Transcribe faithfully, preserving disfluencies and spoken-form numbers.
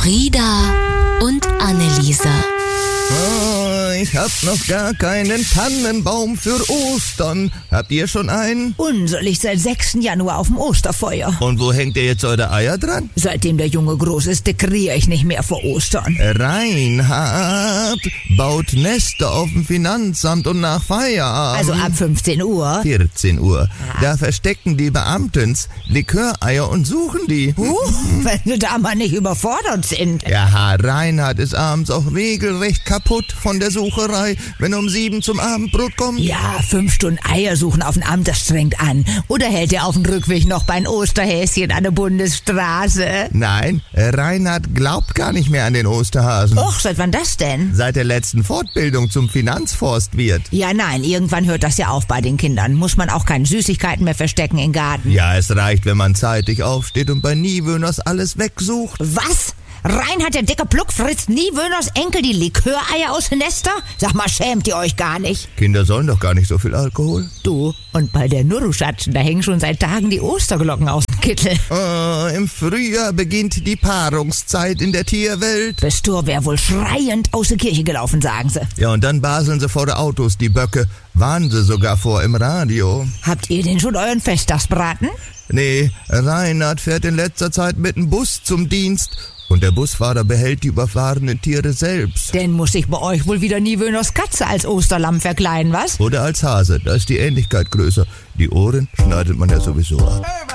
Frieda und Anneliese. Oh, ich hab noch gar keinen Tannenbaum für Ostern. Habt ihr schon einen? Unser liegt seit sechsten Januar auf dem Osterfeuer. Und wo hängt ihr jetzt eure Eier dran? Seitdem der Junge groß ist, dekoriere ich nicht mehr vor Ostern. Reinhard baut Nester auf dem Finanzamt und nach Feierabend. Also ab fünfzehn Uhr. vierzehn Uhr. Da verstecken die Beamtens Liköreier und suchen die. Uh, wenn sie da mal nicht überfordert sind. Ja, Reinhard ist abends auch regelrecht kaputt von der Sucherei, wenn er um sieben zum Abendbrot kommt. Ja, fünf Stunden Eier suchen auf dem Amt, das strengt an. Oder hält er auf dem Rückweg noch bei ein Osterhäschen an der Bundesstraße? Nein, Reinhard glaubt gar nicht mehr an den Osterhasen. Och, seit wann das denn? Seit der letzten Fortbildung zum Finanzforstwirt. Ja, nein, irgendwann hört das ja auf bei den Kindern. Muss man auch keine Süßigkeiten mehr verstecken im Garten. Ja, es reicht, wenn man zeitig aufsteht und bei Niewöhners alles wegsucht. Was? Reinhard, der dicke Pluck, frisst Niewöhners Enkel die Liköreier aus den Nester? Sag mal, schämt ihr euch gar nicht? Kinder sollen doch gar nicht so viel Alkohol. Du, und bei der Nurruschatschen, da hängen schon seit Tagen die Osterglocken aus dem Kittel. Oh, im Frühjahr beginnt die Paarungszeit in der Tierwelt. Bestur wär wohl schreiend aus der Kirche gelaufen, sagen sie. Ja, und dann baseln sie vor der Autos, die Böcke. Warnen sie sogar vor im Radio. Habt ihr denn schon euren Festtagsbraten? Nee, Reinhard fährt in letzter Zeit mit dem Bus zum Dienst. Und der Busfahrer behält die überfahrenen Tiere selbst. Denn muss ich bei euch wohl wieder Niewöhners Katze als Osterlamm verkleiden, was? Oder als Hase, da ist die Ähnlichkeit größer. Die Ohren schneidet man ja sowieso ab.